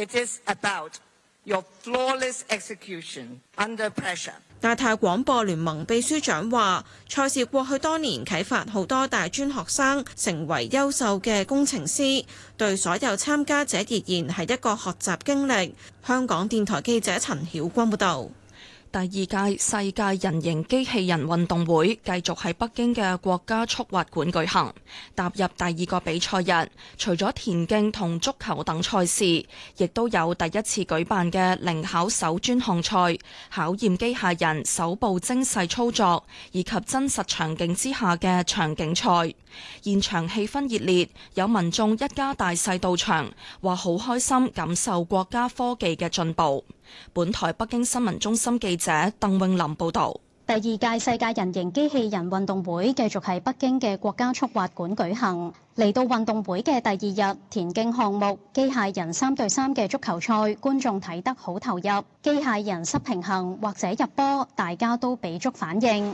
It is about your flawless execution under pressure. 亞太廣播聯盟秘書長話：賽事過去多年啟發好多大專學生成為優秀嘅工程師，對所有參加者而言係一個學習經歷。香港電台記者陳曉君報導。 第二屆世界人形機器人運動會繼續喺北京嘅國家速滑館舉行，踏入第二個比賽日，除咗田徑同足球等賽事，亦都有第一次舉辦嘅靈巧手專項賽，考驗機械人手部精細操作以及真實場景之下嘅場景賽。現場氣氛熱烈，有民眾一家大細到場，話好開心感受國家科技嘅進步。本台北京新聞中心記者鄧詠琳報道。 第二屆世界人形機器人運動會繼續喺北京嘅國家速滑館舉行。嚟到運動會嘅第二日，田徑項目機械人3對3嘅足球賽，觀眾睇得好投入。機械人失平衡或者入波，大家都俾足反應。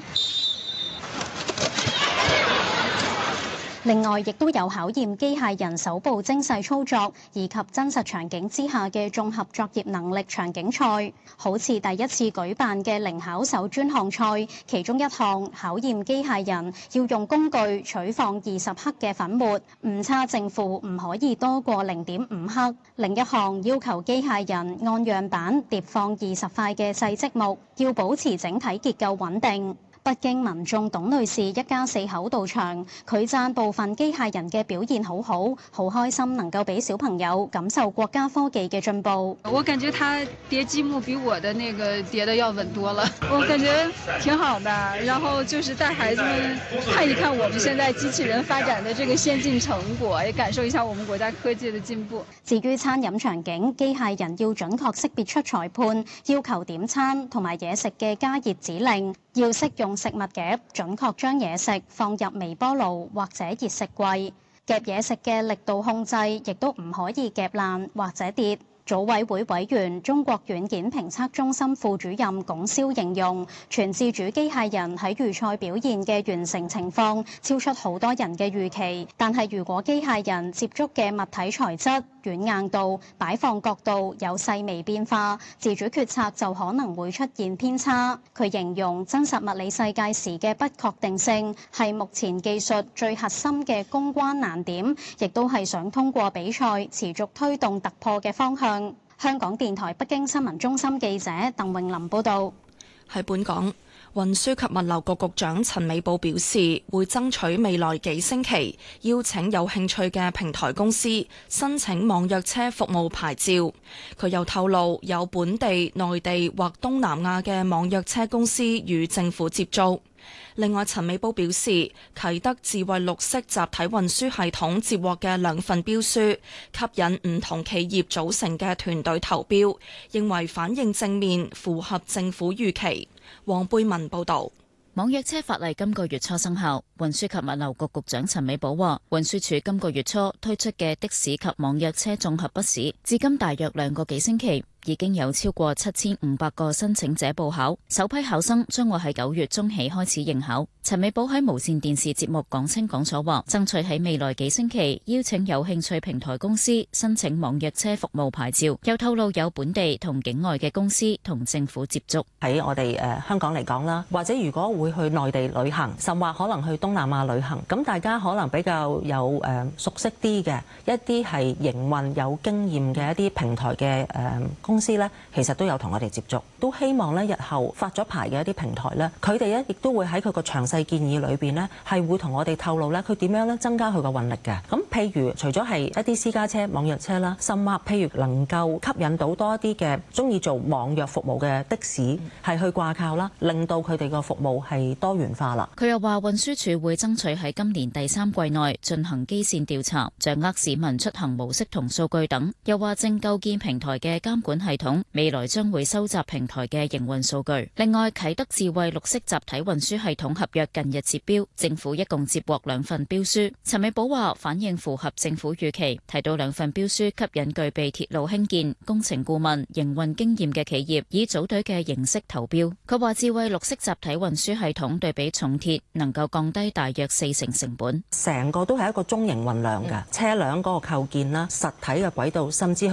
另外，亦都有考驗機械人手部精細操作以及真實場景之下嘅綜合作業能力場景賽，好似第一次舉辦嘅靈巧手專項賽，其中一項考驗機械人要用工具取放20克嘅粉末，誤差正負唔可以多過0.5克。另一項要求機械人按樣板疊放20塊嘅細積木，要保持整體結構穩定。北京民眾董女士一家4口到場，佢讚部分機械人嘅表現好好，好開心能夠俾小朋友感受國家科技嘅進步。 我感覺他疊積木比我的那個疊得要穩多了，我感覺挺好的。然後就是帶孩子們看一看我們現在機器人發展的這個先進成果，也感受一下我們國家科技的進步。 至於餐飲場景，機械人要準確識別出裁判要求點餐同埋嘢食嘅加熱指令，要識用食物夾準確將嘢食放入微波爐或者熱食櫃，夾嘢食嘅力度控制亦都唔可以夾爛或者跌。組委會委員、中國軟件評測中心副主任龔霄形容，全自主機械人喺預賽表現嘅完成情況超出好多人嘅預期，但係如果機械人接觸嘅物體材質、軟硬度、擺放角度有細微變化，自主決策就可能會出現偏差。佢形容真實物理世界時嘅不確定性係目前技術最核心嘅公關難點，亦都係想通過比賽持續推動突破嘅方向。香港電台北京新聞中心記者鄧詠琳報道。 喺本港，運輸及物流局局長陳美寶表示，會爭取未來幾星期邀請有興趣嘅平台公司申請網約車服務牌照。佢又透露，有本地、內地或東南亞嘅網約車公司與政府接觸。另外，陳美寶表示，啟德智慧綠色集體運輸系統接獲嘅2份標書，吸引唔同企業組成嘅團隊投標，認為反應正面，符合政府預期。黃貝文報導。 網約車法例今個月初生效，運輸及物流局局長陳美寶話，運輸署今個月初推出嘅的士及網約車綜合筆試，至今大約2個幾星期，已經有超過7500個申請者報考，首批考生將會喺9月中起開始應考。陳美寶喺無線電視節目講清講楚話，爭取喺未來幾星期邀請有興趣平台公司申請網約車服務牌照，又透露有本地同境外嘅公司同政府接觸。 喺我哋香港嚟講啦，或者如果會去內地旅行，甚或可能去東南亞旅行，咁大家可能比較有熟悉啲嘅一啲係營運有經驗嘅一啲平台嘅公司呢，其實都有同我哋接觸，都希望呢日後發咗牌嘅一啲平台呢，佢哋呢亦都會喺佢個詳細建議裏邊呢，係會同我哋透露呢，佢點樣呢增加佢個運力嘅。咁譬如除咗係一啲私家車、網約車啦，甚或譬如能夠吸引到多一啲嘅中意做網約服務嘅的士係去掛靠啦，令到佢哋個服務係多元化啦。 佢又話運輸署會爭取喺今年第3季內進行基線調查，掌握市民出行模式同數據等。又話正構建平台嘅監管系統，未來將會收集平台嘅營運數據。另外，啟德智慧綠色集體運輸系統合約近日截標，政府一共接獲2份標書。陳美寶話反應符合政府預期，提到2份標書吸引具備鐵路興建、工程顧問、營運經驗嘅企業以組隊嘅形式投標。佢話智慧綠色集體運輸系統對比重鐵能夠降低大約40%成本， 成個都係一個中型運量嘅車輛嗰個構建啦、實體嘅軌道，甚至去